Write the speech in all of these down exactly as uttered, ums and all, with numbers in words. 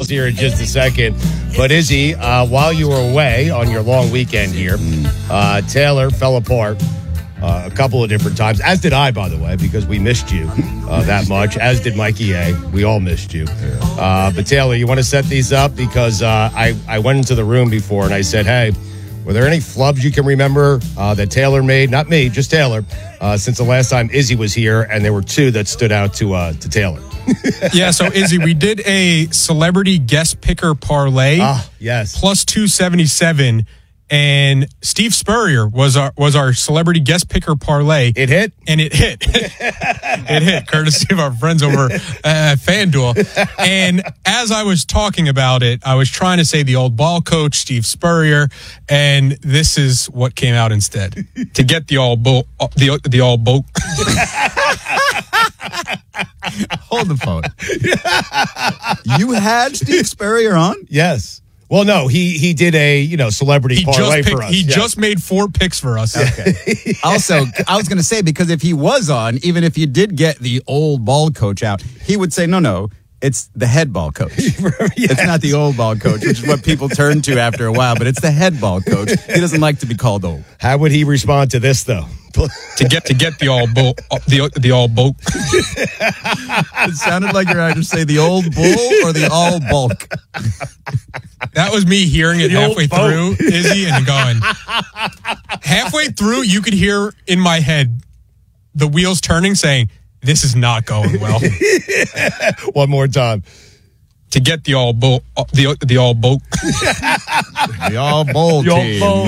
details here in just a second. But Izzy, uh, while you were away on your long weekend here, uh, Taylor fell apart uh, a couple of different times, as did I, by the way, because we missed you uh, that much, as did Mikey A. We all missed you. Uh, but Taylor, you want to set these up? Because uh, I, I went into the room before and I said, hey, were there any flubs you can remember uh, that Taylor made? Not me, just Taylor, uh, since the last time Izzy was here, and there were two that stood out to uh, to Taylor. Yeah, so Izzy, we did a celebrity guest picker parlay. Ah, yes. Plus two seventy-seven, and Steve Spurrier was our was our celebrity guest picker parlay. It hit? And it hit. It hit, courtesy of our friends over uh, at FanDuel. And as I was talking about it, I was trying to say the old ball coach, Steve Spurrier, and this is what came out instead. To get the all bo- the the all boat. Hold the phone. You had Steve Spurrier on? Yes. Well, no, he he did a, you know, celebrity He parlay just picked, for us. He yes. just made four picks for us. Okay. Also, I was going to say, because if he was on, even if you did get the old ball coach out, he would say, no, no, it's the head ball coach. Yes. It's not the old ball coach, which is what people turn to after a while, but it's the head ball coach. He doesn't like to be called old. How would he respond to this, though? to get to get the all bull, the the all boat. It sounded like you're either say the old bull or the all bulk. That was me hearing it The halfway old boat. through, Izzy, and going. Halfway through, you could hear in my head the wheels turning, saying, "This is not going well." One more time. To get the all bull, the the all boat. The all bowl The all team. bowl.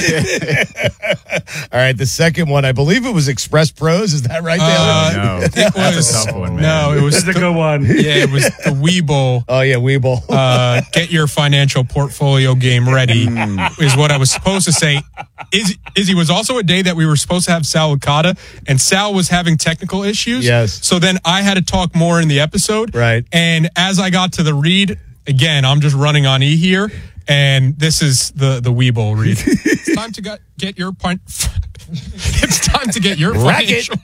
All right, the second one, I believe it was Express Pros. Is that right, Taylor? Uh, No, It that's was a tough one, man. no, it was That's a the, good one. yeah, it was the Weeble. oh, yeah, Weeble. Uh, get your financial portfolio game ready is what I was supposed to say. Izzy, Izzy was also a day that we were supposed to have Sal Licata, and Sal was having technical issues. Yes. So then I had to talk more in the episode. Right. And as I got to the read, again, I'm just running on E here, and this is the, the Weeble read. It's time to get, get your point. It's time to get your Rack it. financial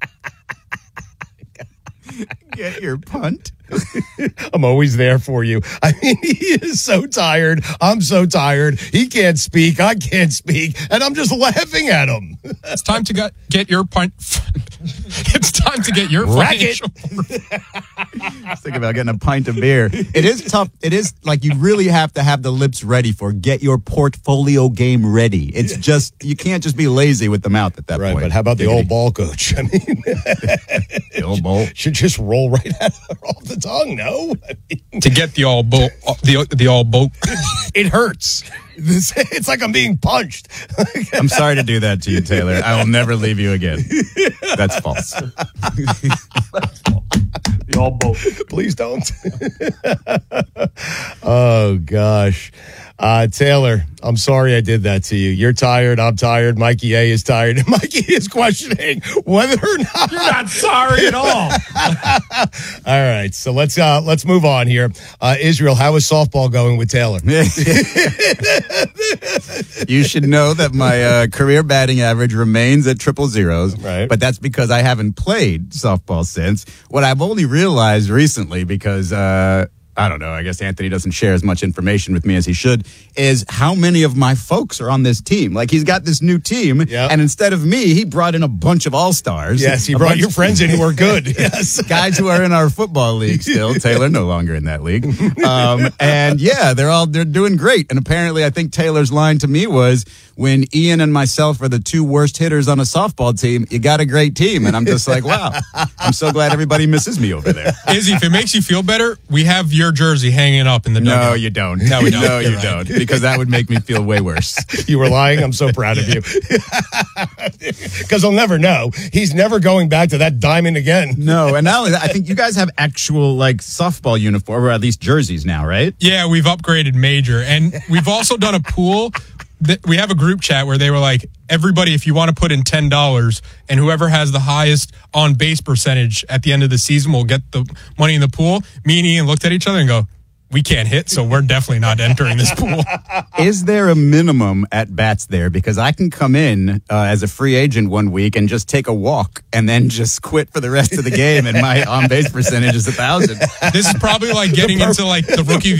Get your punt. I'm always there for you. I mean, he is so tired. I'm so tired. He can't speak. I can't speak. And I'm just laughing at him. It's time to get, get your point. It's time to get your Rack it. financial. Let's think about getting a pint of beer. It is tough. It is like you really have to have the lips ready for get your portfolio game ready. It's just, you can't just be lazy with the mouth at that Right, point. but how about the old ball coach? I mean, The old bowl? should just roll right out of, off the tongue, no? I mean, To get the all bull, the the all boat. it hurts. This, it's like I'm being punched. I'm sorry to do that to you, Taylor. I will never leave you again. That's false. The all boat. Please don't. Oh, gosh. Uh, Taylor, I'm sorry I did that to you. You're tired. I'm tired. Mikey A is tired. And Mikey is questioning whether or not. You're not sorry at all. All right. So let's uh, let's move on here. Uh, Israel, how is softball going with Taylor? You should know that my uh, career batting average remains at triple zeros. Right. But that's because I haven't played softball since. What I've only realized recently, because uh, I don't know, I guess Anthony doesn't share as much information with me as he should, is how many of my folks are on this team. Like, he's got this new team, Yep. and instead of me, he brought in a bunch of all-stars. Yes, you A brought bunch your of- friends in who are good. Yes. Guys who are in our football league still. Taylor no longer in that league. Um, and yeah, they're all they're doing great. And apparently, I think Taylor's line to me was, when Ian and myself are the two worst hitters on a softball team, you got a great team. And I'm just like, wow, I'm so glad everybody misses me over there. Izzy, if it makes you feel better, we have your jersey hanging up in the No, dugout. you don't. No, we don't. No, You're you right. don't. Because that would make me feel way worse. You were lying. I'm so proud of you. Because I'll never know. He's never going back to that diamond again. No, and not only that, I think you guys have actual like softball uniform, or at least jerseys now, right? Yeah, we've upgraded major. And we've also done a pool. That we have a group chat where they were like, everybody, if you want to put in ten dollars, and whoever has the highest on base percentage at the end of the season will get the money in the pool. Me and Ian looked at each other and go, we can't hit, so we're definitely not entering this pool. Is there a minimum at bats there? Because I can come in uh, as a free agent one week and just take a walk and then just quit for the rest of the game, and my on base percentage is a thousand. This is probably like getting into like the rookie